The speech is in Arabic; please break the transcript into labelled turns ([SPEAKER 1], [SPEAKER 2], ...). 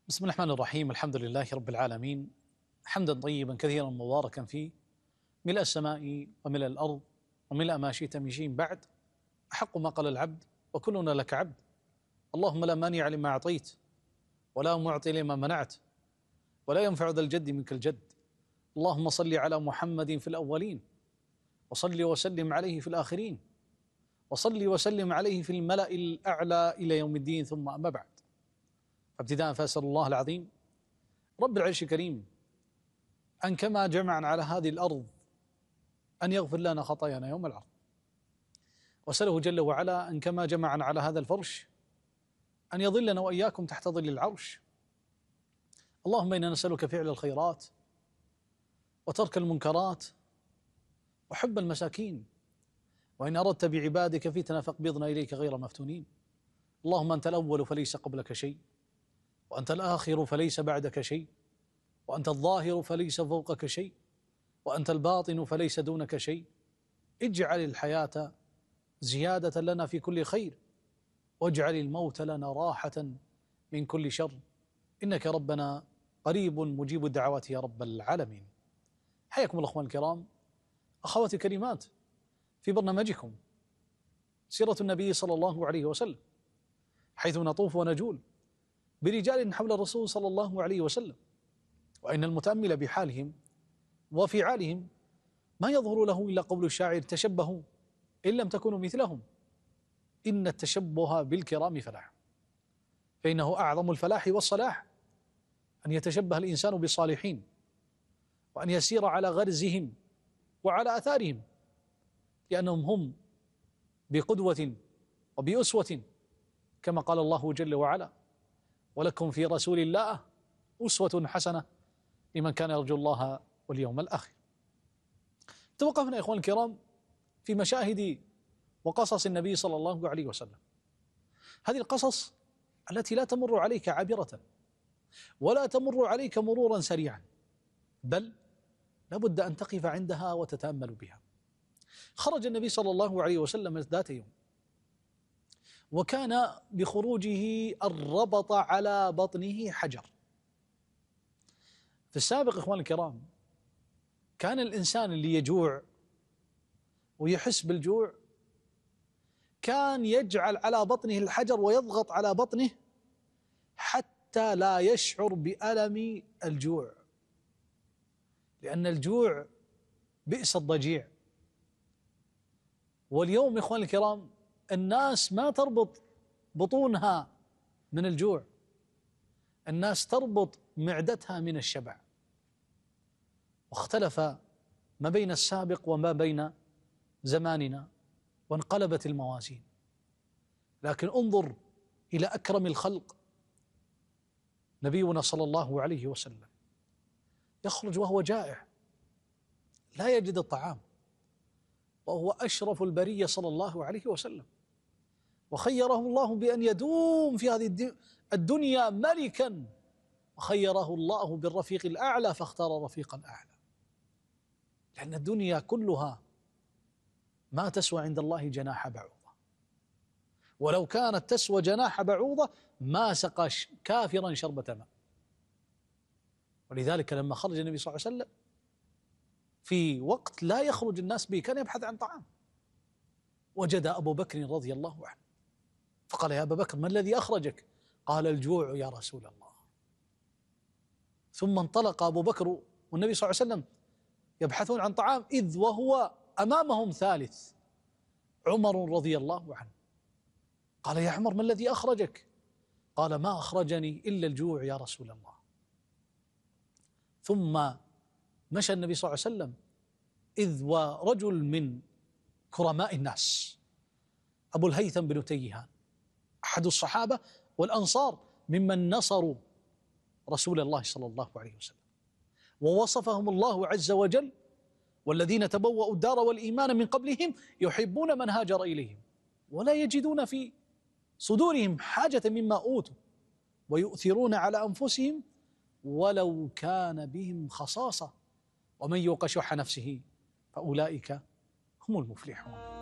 [SPEAKER 1] بسم الله الرحمن الرحيم. الحمد لله رب العالمين، حمدا طيبا كثيرا مباركا فيه، ملء السماء وملء الأرض وملء ما شئت من شيء بعد. أحق ما قال العبد وكلنا لك عبد. اللهم لا مانع لما أعطيت ولا معطي لما منعت ولا ينفع ذا الجد منك الجد. اللهم صل على محمد في الأولين، وصل وسلم عليه في الآخرين، وصل وسلم عليه في الملأ الأعلى إلى يوم الدين. ثم أما بعد، ابتداء فأسأل الله العظيم رب العرش الكريم أن كما جمعنا على هذه الأرض أن يغفر لنا خطايانا يوم العرض، وأسأله جل وعلا أن كما جمعنا على هذا الفرش أن يظلنا وإياكم تحت ظل العرش. اللهم إنا نسألك فعل الخيرات وترك المنكرات وحب المساكين، وإن أردت بعبادك فتنة فاقبضنا إليك غير مفتونين. اللهم أنت الأول فليس قبلك شيء، وأنت الآخر فليس بعدك شيء، وأنت الظاهر فليس فوقك شيء، وأنت الباطن فليس دونك شيء. اجعل الحياة زيادة لنا في كل خير، واجعل الموت لنا راحة من كل شر، إنك ربنا قريب مجيب الدعوات يا رب العالمين. حياكم الأخوان الكرام، أخواتي الكريمات، في برنامجكم سيرة النبي صلى الله عليه وسلم، حيث نطوف ونجول برجال حول الرسول صلى الله عليه وسلم، وإن المتأمل بحالهم وفعالهم ما يظهر له إلا قول الشاعر: تشبهوا إن لم تكونوا مثلهم، إن التشبه بالكرام فلاح. فإنه أعظم الفلاح والصلاح أن يتشبه الإنسان بالصالحين، وأن يسير على غرزهم وعلى أثارهم، لأنهم هم بقدوة وبأسوة، كما قال الله جل وعلا: ولكم في رسول الله أسوة حسنة لمن كان يرجو الله واليوم الآخر. توقفنا يا إخوان الكرام في مشاهد وقصص النبي صلى الله عليه وسلم، هذه القصص التي لا تمر عليك عابرة ولا تمر عليك مرورا سريعا، بل لابد أن تقف عندها وتتأمل بها. خرج النبي صلى الله عليه وسلم ذات يوم، وكان بخروجه الربط على بطنه حجر. في السابق إخوان الكرام كان الإنسان اللي يجوع ويحس بالجوع كان يجعل على بطنه الحجر ويضغط على بطنه حتى لا يشعر بألم الجوع، لأن الجوع بئس الضجيع. واليوم إخوان الكرام الناس ما تربط بطونها من الجوع، الناس تربط معدتها من الشبع. واختلف ما بين السابق وما بين زماننا، وانقلبت الموازين. لكن انظر إلى أكرم الخلق نبينا صلى الله عليه وسلم، يخرج وهو جائع لا يجد الطعام، وهو أشرف البرية صلى الله عليه وسلم، وخيره الله بأن يدوم في هذه الدنيا ملكا، وخيره الله بالرفيق الأعلى فاختار الرفيق الأعلى، لأن الدنيا كلها ما تسوى عند الله جناح بعوضة، ولو كانت تسوى جناح بعوضة ما سقى كافرا شربة ماء. ولذلك لما خرج النبي صلى الله عليه وسلم في وقت لا يخرج الناس به كان يبحث عن طعام، وجد أبو بكر رضي الله عنه فقال: يا أبا بكر ما الذي أخرجك؟ قال: الجوع يا رسول الله. ثم انطلق أبو بكر والنبي صلى الله عليه وسلم يبحثون عن طعام، إذ وهو أمامهم ثالث عمر رضي الله عنه. قال: يا عمر ما الذي أخرجك؟ قال: ما أخرجني إلا الجوع يا رسول الله. ثم مشى النبي صلى الله عليه وسلم، إذ ورجل من كرماء الناس أبو الهيثم بن تيهان، أحد الصحابة والأنصار ممن نصروا رسول الله صلى الله عليه وسلم، ووصفهم الله عز وجل: والذين تبوأوا الدار والإيمان من قبلهم يحبون من هاجر إليهم ولا يجدون في صدورهم حاجة مما أوتوا ويؤثرون على أنفسهم ولو كان بهم خصاصة ومن يوق شح نفسه فأولئك هم المفلحون.